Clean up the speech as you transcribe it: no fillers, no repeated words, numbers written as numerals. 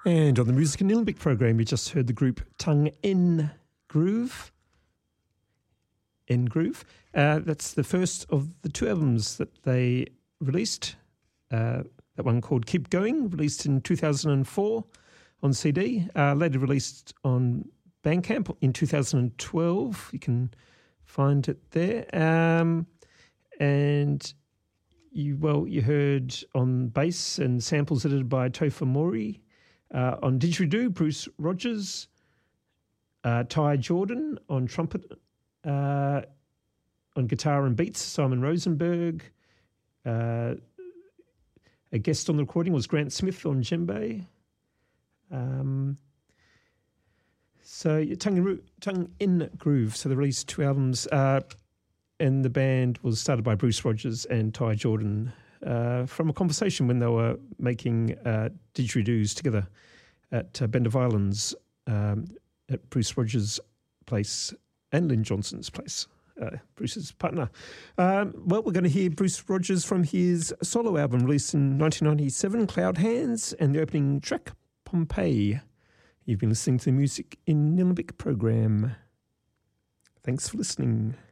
And on the Music in Nillumbik program, you just heard the group Tongue in Groove. In Groove. That's the first of the two albums that they released. That one called Keep Going, released in 2004 on CD, later released on Bandcamp in 2012. You can find it there. And you heard on bass and samples edited by Topher Mori. On didgeridoo, Bruce Rogers, Ty Jordan on trumpet, on guitar and beats, Simon Rosenberg. A guest on the recording was Grant Smith on djembe. So Tongue in Groove. So they released two albums, and the band was started by Bruce Rogers and Ty Jordan. From a conversation when they were making didgeridoos together at Bend of Islands at Bruce Rogers' place and Lynn Johnson's place, Bruce's partner. Well, we're going to hear Bruce Rogers from his solo album released in 1997, Cloud Hands, and the opening track, Pompeii. You've been listening to the Music in Nillumbik program. Thanks for listening.